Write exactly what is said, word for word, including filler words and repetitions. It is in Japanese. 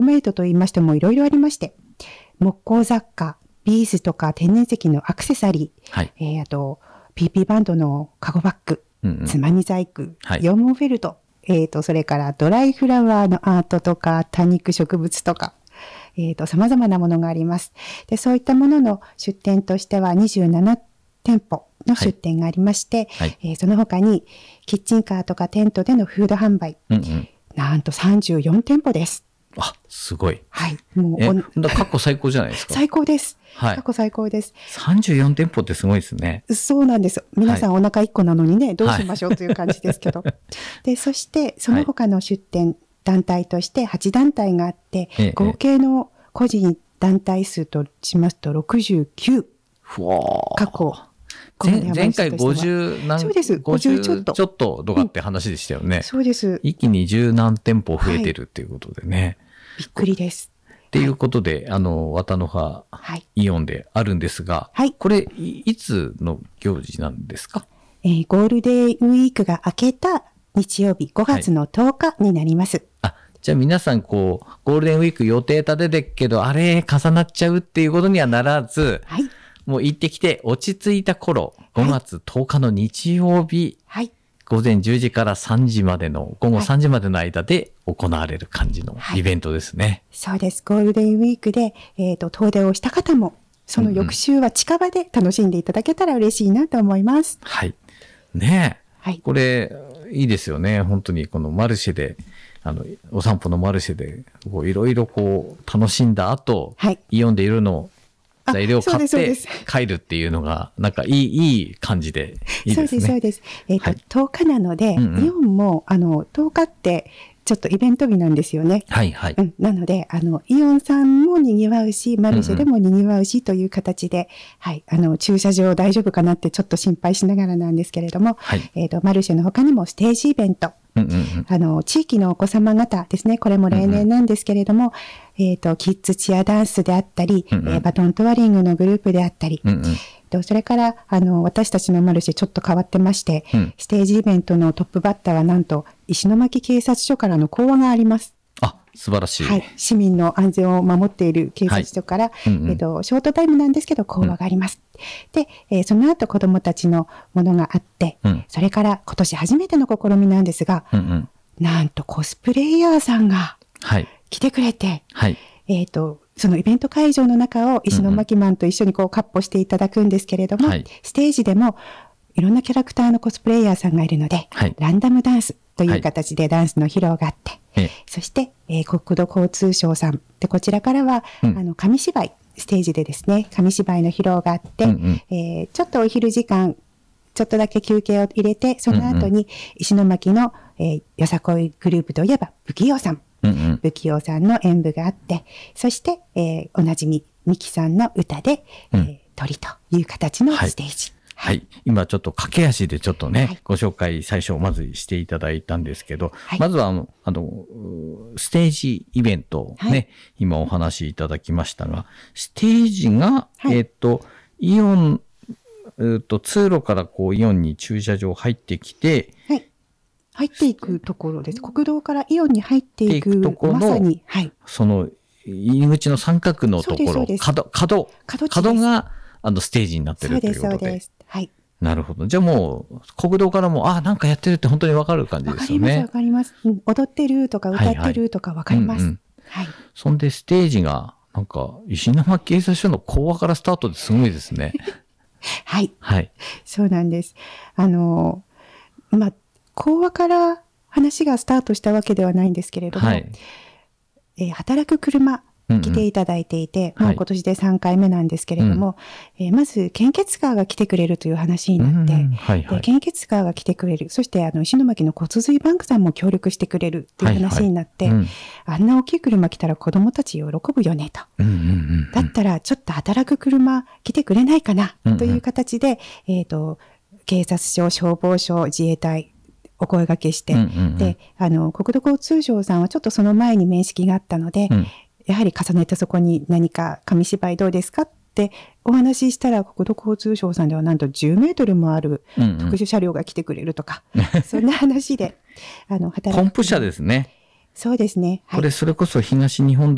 メイトと言いましてもいろいろありまして、木工雑貨、ビーズとか天然石のアクセサリー、はい、えー、あと ピーピー バンドのカゴバッグ、うんうん、つまみ細工、はい、羊毛フェルト、えーと、それからドライフラワーのアートとか多肉植物とか、えーと、様々なものがあります。で、そういったものの出店としてはにじゅうななてんぽの出店がありまして、はいはい、えー、その他にキッチンカーとかテントでのフード販売、うんうん、なんとさんじゅうよんてんぽです。 あ、すごい。 はい。もうえ、過去最高じゃないですか。 最高です。はい。過去最高です。 さんじゅうよんてんぽってすごいですね。 そうなんです。皆さんお腹いっこなのにね、はい、どうしましょうという感じですけど。はい、で、そしてその他の出店、はい、団体としてはちだんたいがあって、ええ、合計の個人団体数としますとろくじゅうきゅう。 ふわー。 過去。 前, 前回ごじゅう何、 そうです。ごじゅうちょっと。 ちょっととかって話でしたよね。うん、 そうです。 一気に十何店舗増えてるっていうことでね。はい、 びっくりです。 っていうことで、はい、あの、綿の葉イオンであるんですが、はい、これ、いつの行事なんですか？ えー、ゴールデンウィークが明けた日曜日、ごがつのとおかになります。 はい、あ、じゃあ皆さん、こう、ゴールデンウィーク予定立ててっけど、あれ、重なっちゃうっていうことにはならず、はい、もう行ってきて、落ち着いた頃、ごがつとおかの日曜日、はい、午前じゅうじからさんじまでの、午後さんじまでの間で行われる感じのイベントですね。はいはい、 そうです。ゴールデンウィークで、えっと、遠出をした方も、その翌週は近場で楽しんでいただけたら嬉しいなと思います。 うんうん、はい。ねえ。はい。これ、いいですよね。本当にこのマルシェで、あの、お散歩のマルシェで、こう、いろいろこう、楽しんだ後、はい、イオンでいろいろの材料を買って帰るっていうのが、なんかいい、いい感じでいいですね。 そうです、そうです。えっと、はい、とおかなので、うんうん、イオンも、あの、とおかって、ちょっとイベント日なんですよね。 はいはい。 うん、なので、あの、イオンさんも賑わうし、マルシェでも賑わうしという形で、うんうん、はい、あの、駐車場大丈夫かなってちょっと心配しながらなんですけれども、はい、えっと、マルシェの他にもステージイベント、うんうんうん、あの、地域のお子様方ですね、これも例年なんですけれども、うんうん、えっと、キッズチアダンスであったり、うんうん、えー、バトントワリングのグループであったり、うんうん、それから、あの、私たちのマルシェちょっと変わってまして、うん、ステージイベントのトップバッターはなんと、石巻警察署からの講話があります。 あ、素晴らしい。 はい。市民の安全を守っている警察署から、はい、うんうん、えっと、ショートタイムなんですけど、講話があります。うん、で、えー、その後子供たちのものがあって、うん、それから今年初めての試みなんですが、うんうん、なんとコスプレイヤーさんが来てくれて、はい、えっと、そのイベント会場の中を石巻マンと一緒にこう、カッポしていただくんですけれども、はい、ステージでもいろんなキャラクターのコスプレイヤーさんがいるので、はい、ランダムダンスという形でダンスの披露があって、はい、そして、えー、国土交通省さんで、こちらからは、うん、あの、紙芝居、ステージでですね、紙芝居の披露があって、うんうん、えー、ちょっとお昼時間、ちょっとだけ休憩を入れて、その後に石巻の、えー、よさこいグループといえば、不器用さん。うんうん、不器用さんの演舞があって、そして、えー、おなじみ、ミキさんの歌で、うん、えー、鳥という形のステージ。 はい。はい、今ちょっと駆け足でちょっとね、はい、ご紹介最初まずしていただいたんですけど、はい、まずはあの、あの、ステージイベントね、はい、今お話しいただきましたが、ステージが、はい、えっと、イオン、えっと、通路からこうイオンに駐車場入ってきて、はい、 入っていくところです。国道からイオンに入っていくところ、まさに、はい。 その入り口の三角のところ、角、角、角があのステージになってるということで。そうです、そうです。はい。なるほど。じゃあもう国道からもあなんかやってるって本当にわかる感じですよね。 わかります、わかります。うん、踊ってるとか歌ってるとかわかります。はい、はいうんうんはい。 そんでステージがなんか石巻警察署の講話からスタートですごいですね。 はい。 はい。 そうなんです。あの、まあ、講話から話がスタートしたわけではないんですけれども、はいえー、働く車、来ていただいていて、うんうん、もう今年でさんかいめなんですけれども、はいえー、まず献血カーが来てくれるという話になって、うんはいはい、で献血カーが来てくれる、そしてあの石巻の骨髄バンクさんも協力してくれるという話になって、はいはいうん、あんな大きい車来たら子どもたち喜ぶよねと、うんうんうんうん、だったらちょっと働く車来てくれないかなという形で、うんうん、えーと、警察署、消防署、自衛隊お声掛けして、うんうんうん、であの国土交通省さんはちょっとその前に面識があったので、うんやはり重ねてそこに何か紙芝居どうですかってお話ししたら国土交通省さんではなんとじゅうメートルもある特殊車両が来てくれるとか、うんうん、そんな話であの働くポンプ車ですね。 そうですね、 はい、これそれこそ東日本